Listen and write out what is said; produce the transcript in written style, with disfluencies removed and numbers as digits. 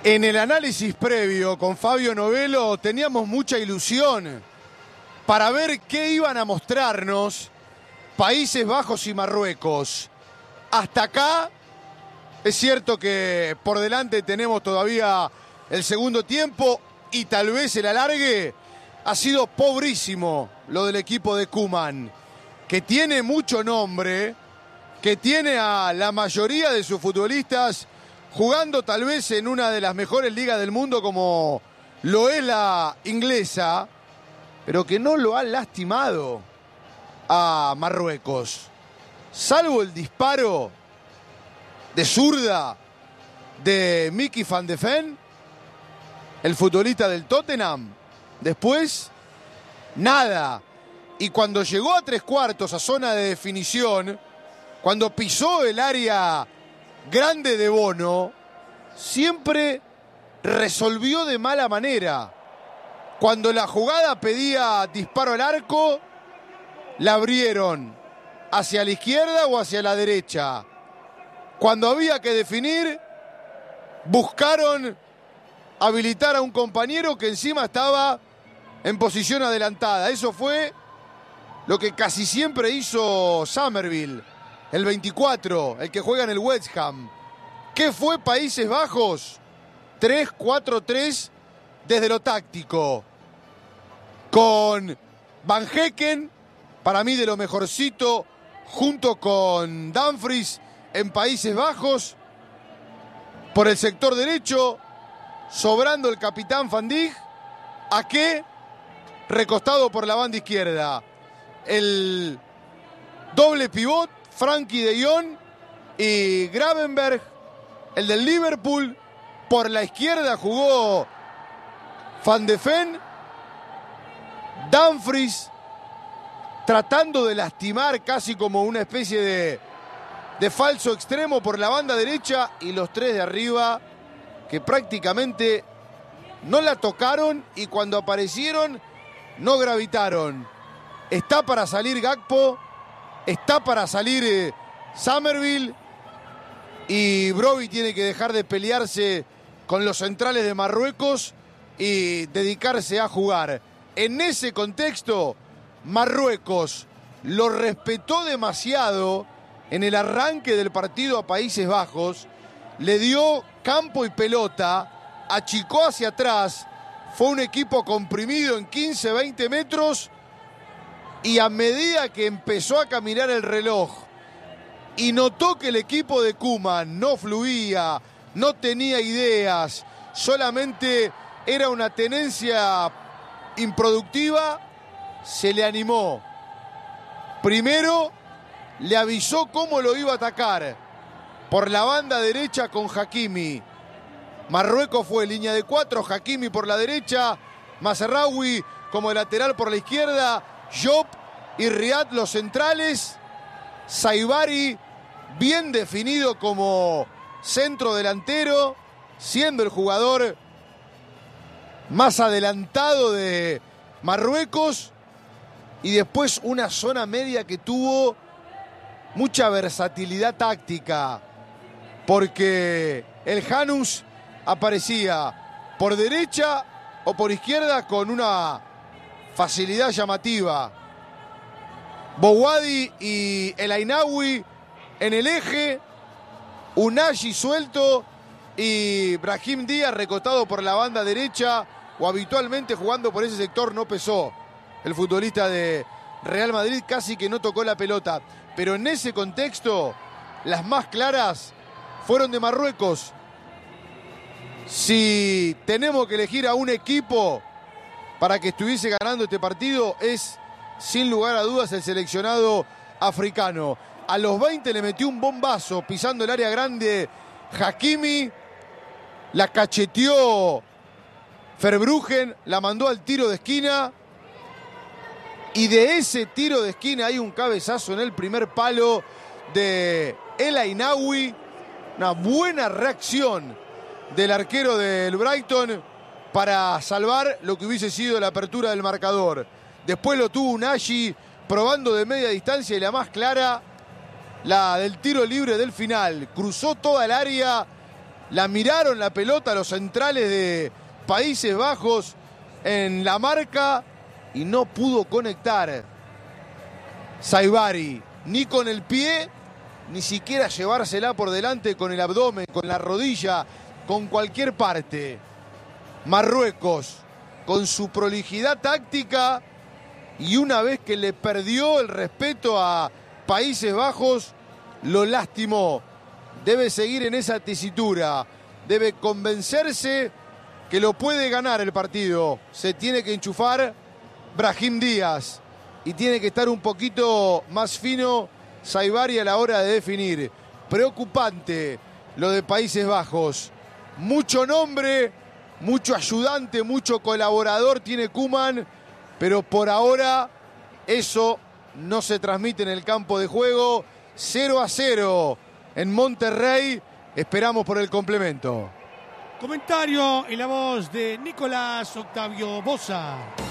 En el análisis previo con Fabio Novello teníamos mucha ilusión para ver qué iban a mostrarnos Países Bajos y Marruecos. Hasta acá es cierto que por delante tenemos todavía el segundo tiempo y tal vez el alargue. Ha sido pobrísimo lo del equipo de Koeman, que tiene mucho nombre, que tiene a la mayoría de sus futbolistas jugando tal vez en una de las mejores ligas del mundo como lo es la inglesa, pero que no lo ha lastimado a Marruecos. Salvo el disparo de zurda de Mickey van de Ven, el futbolista del Tottenham, después nada. Y cuando llegó a 3/4 a zona de definición, cuando pisó el área grande de Bono, siempre resolvió de mala manera. Cuando la jugada pedía disparo al arco, la abrieron hacia la izquierda o hacia la derecha. Cuando había que definir, buscaron habilitar a un compañero que encima estaba en posición adelantada. Eso fue lo que casi siempre hizo Summerville, el 24, el que juega en el West Ham. ¿Qué fue Países Bajos? 3-4-3 desde lo táctico. Con Van Hekken, para mí de lo mejorcito, junto con Dumfries en Países Bajos. Por el sector derecho, sobrando el capitán Van Dijk. Ake, recostado por la banda izquierda. El doble pivot, Frankie de Jong y Gravenberch, el del Liverpool. Por la izquierda jugó Van de Ven. Dumfries tratando de lastimar casi como una especie de falso extremo por la banda derecha, y los tres de arriba que prácticamente no la tocaron y cuando aparecieron no gravitaron. Está para salir Gakpo, está para salir Summerville, y Brobbey tiene que dejar de pelearse con los centrales de Marruecos y dedicarse a jugar. En ese contexto, Marruecos lo respetó demasiado en el arranque del partido a Países Bajos, le dio campo y pelota, achicó hacia atrás, fue un equipo comprimido en 15-20 metros, y a medida que empezó a caminar el reloj y notó que el equipo de Koeman no fluía, no tenía ideas, solamente era una tenencia improductiva, se le animó. Primero le avisó cómo lo iba a atacar. Por la banda derecha con Hakimi. Marruecos fue línea de 4, Hakimi por la derecha, Mazraoui como lateral por la izquierda, Diop y Riyad los centrales, Saibari bien definido como centro delantero, siendo el jugador más adelantado de Marruecos, y después una zona media que tuvo mucha versatilidad táctica, porque el Janus aparecía por derecha o por izquierda con una facilidad llamativa. Bouhaddi y El Ainaoui en el eje, Unai suelto y Brahim Díaz recostado por la banda derecha, o habitualmente jugando por ese sector. No pesó el futbolista de Real Madrid, casi que no tocó la pelota. Pero en ese contexto, las más claras fueron de Marruecos. Si tenemos que elegir a un equipo para que estuviese ganando este partido, es sin lugar a dudas el seleccionado africano. A los 20 le metió un bombazo pisando el área grande Hakimi, la cacheteó Verbruggen, la mandó al tiro de esquina, y de ese tiro de esquina hay un cabezazo en el primer palo de El Ainaoui. Una buena reacción del arquero del Brighton para salvar lo que hubiese sido la apertura del marcador. Después lo tuvo Unai probando de media distancia, y la más clara, la del tiro libre del final. Cruzó toda el área, La miraron la pelota los centrales de Países Bajos en la marca y no pudo conectar Saibari, ni con el pie, ni siquiera llevársela por delante con el abdomen, con la rodilla, con cualquier parte. Marruecos, con su prolijidad táctica, y una vez que le perdió el respeto a Países Bajos, lo lastimó. Debe seguir en esa tesitura, debe convencerse que lo puede ganar el partido. Se tiene que enchufar Brahim Díaz y tiene que estar un poquito más fino Saibari a la hora de definir. Preocupante lo de Países Bajos. Mucho nombre, mucho ayudante, mucho colaborador tiene Koeman, pero por ahora eso no se transmite en el campo de juego. 0-0 en Monterrey. Esperamos por el complemento. Comentario en la voz de Nicolás Octavio Boza.